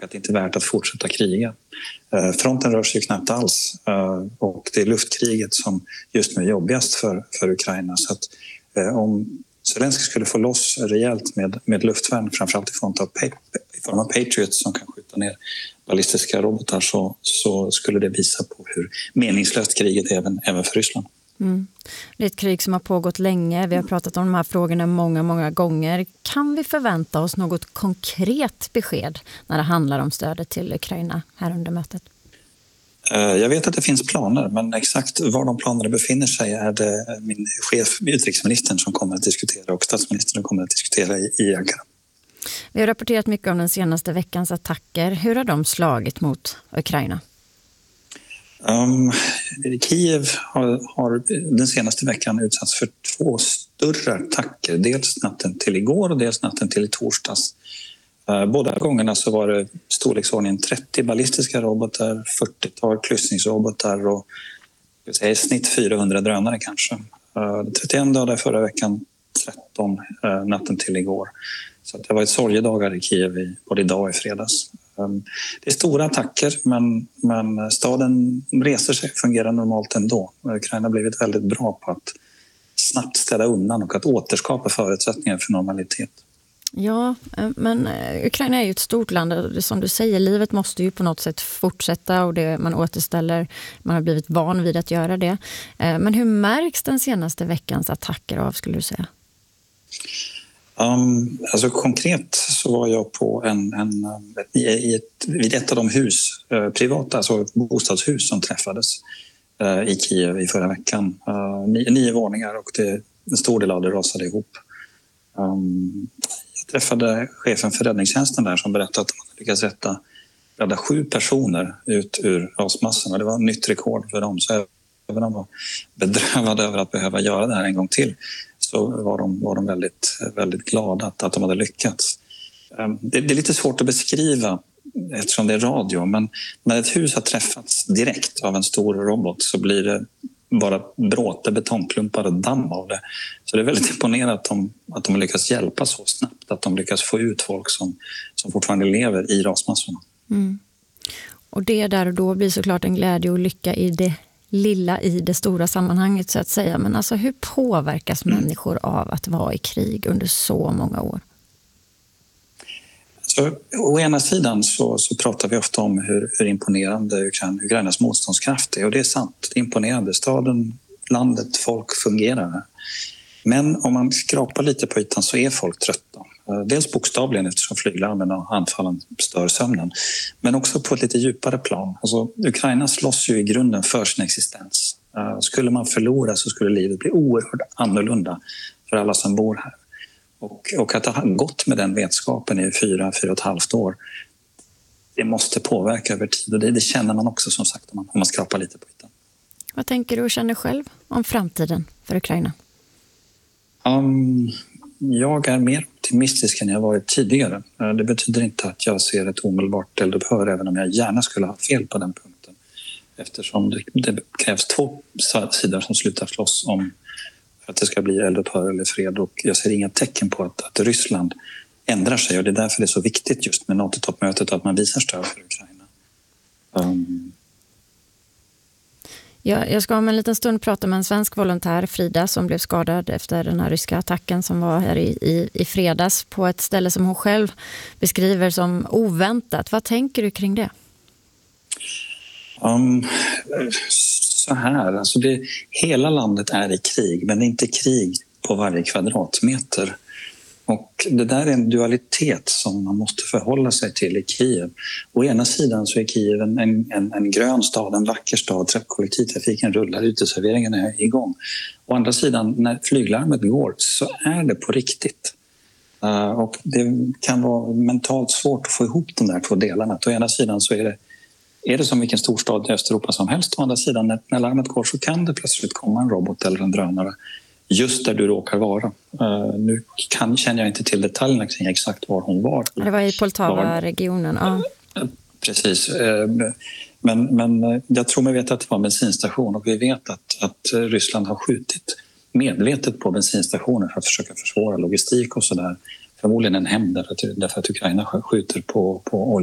och att det inte är värt att fortsätta kriga. Fronten rör sig knappt alls och det är luftkriget som just nu är jobbigast för Ukraina. Så att, om Zelenskyj skulle få loss rejält med luftvärn, framförallt i form av Patriots som kan skjuta ner ballistiska robotar, så skulle det visa på hur meningslöst kriget är även för Ryssland. Mm. Det är ett krig som har pågått länge. Vi har pratat om de här frågorna många gånger. Kan vi förvänta oss något konkret besked när det handlar om stödet till Ukraina här under mötet? Jag vet att det finns planer, men exakt var de planerna befinner sig är det min chef, utrikesministern, som kommer att diskutera och statsministern som kommer att diskutera i Ankara. Vi har rapporterat mycket om den senaste veckans attacker. Hur har de slagit mot Ukraina? Kiev har den senaste veckan utsatts för 2 större attacker. Dels natten till igår och dels natten till i torsdags. Båda gångerna så var det storleksordningen 30 ballistiska robotar, 40-tal kryssningsrobotar och i snitt 400 drönare kanske. 31 dagar förra veckan, 13 natten till igår. Så det var ett sorgedagar i Kiev både idag och i fredags. Det är stora attacker, men staden reser sig och fungerar normalt ändå. Ukraina har blivit väldigt bra på att snabbt ställa undan och att återskapa förutsättningar för normalitet. Ja, men Ukraina är ju ett stort land och som du säger, livet måste ju på något sätt fortsätta och man återställer, man har blivit van vid att göra det. Men hur märks den senaste veckans attacker av, skulle du säga? Alltså konkret så var jag på vid ett av de privata, alltså bostadshus som träffades i Kiev i förra veckan. 9 våningar och en stor del av det rasade ihop. Jag träffade chefen för räddningstjänsten där som berättade att de hade lyckats rädda 7 personer ut ur rasmassorna. Det var ett nytt rekord för dem, så även om de var bedrövade över att behöva göra det här en gång till, så var de väldigt, väldigt glada att de hade lyckats. Det är lite svårt att beskriva eftersom det är radio, men när ett hus har träffats direkt av en stor robot så blir det bara bråte, betongklumpar och damm av det. Så det är väldigt imponerande att de lyckas hjälpa så snabbt, att de lyckas få ut folk som fortfarande lever i rasmassorna. Mm. Och det där och då blir såklart en glädje och lycka i det lilla i det stora sammanhanget så att säga. Men alltså hur påverkas människor av att vara i krig under så många år? Så, å ena sidan så pratar vi ofta om hur imponerande Ukrainas motståndskraft är. Och det är sant, det är imponerande. Staden, landet, folk fungerar. Men om man skrapar lite på ytan så är folk trötta. Dels bokstavligen eftersom flyglarmen och anfallen stör sömnen. Men också på ett lite djupare plan. Alltså, Ukraina slåss ju i grunden för sin existens. Skulle man förlora så skulle livet bli oerhört annorlunda för alla som bor här. Och att ha gått med den vetskapen i 4,5 år, det måste påverka över tid. Och det känner man också som sagt om man skrapar lite på ytan. Vad tänker du och känner själv om framtiden för Ukraina? Jag är mer optimistisk än jag varit tidigare. Det betyder inte att jag ser ett omedelbart eldupphör, även om jag gärna skulle ha fel på den punkten. Eftersom det krävs 2 sidor som slutar slåss om att det ska bli eldupphör eller fred, och jag ser inga tecken på att Ryssland ändrar sig, och det är därför det är så viktigt just med NATO-toppmötet att man visar stöd för Ukraina. Jag ska om en liten stund prata med en svensk volontär, Frida, som blev skadad efter den här ryska attacken som var här i fredags på ett ställe som hon själv beskriver som oväntat. Vad tänker du kring det? Så här, alltså hela landet är i krig, men det är inte krig på varje kvadratmeter. Och det där är en dualitet som man måste förhålla sig till i Kiev. Å ena sidan så är Kiev en grön stad, en vacker stad, kollektivtrafiken rullar, uteserveringen är igång. Å andra sidan, när flyglarmet går så är det på riktigt. Och det kan vara mentalt svårt att få ihop de där 2 delarna. Å ena sidan så är det som vilken storstad i Östeuropa som helst. Å andra sidan, när larmet går så kan det plötsligt komma en robot eller en drönare just där du råkar vara. Nu känner jag inte till detaljerna kring exakt var hon var. Det var i Poltava-regionen, ja. Precis. Men jag tror mig veta att det var en bensinstation, och vi vet att Ryssland har skjutit medvetet på bensinstationer för att försöka försvåra logistik och sådär. Förmodligen en hämnd därför att Ukraina skjuter på olja.